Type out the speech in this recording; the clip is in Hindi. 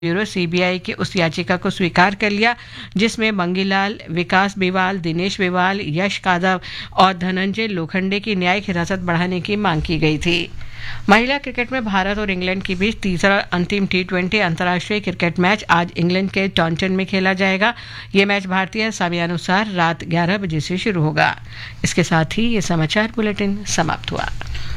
ब्यूरो सीबीआई की उस याचिका को स्वीकार कर लिया जिसमें मंगीलाल, विकास बेवाल, दिनेश बेवाल, यश कादव और धनंजय लोखंडे की न्यायिक हिरासत बढ़ाने की मांग की गई थी। महिला क्रिकेट में भारत और इंग्लैंड के बीच तीसरा अंतिम टी20 अंतर्राष्ट्रीय क्रिकेट मैच आज इंग्लैंड के टॉन्टन में खेला जाएगा। ये मैच भारतीय समयानुसार रात 11 बजे से शुरू होगा। इसके साथ ही ये समाचार बुलेटिन समाप्त हुआ।